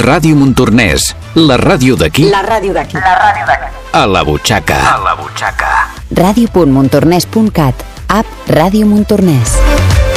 Ràdio Montornès, la ràdio d'aquí. La ràdio d'aquí. A la butxaca. Ràdio.montornès.cat, app Ràdio Montornès.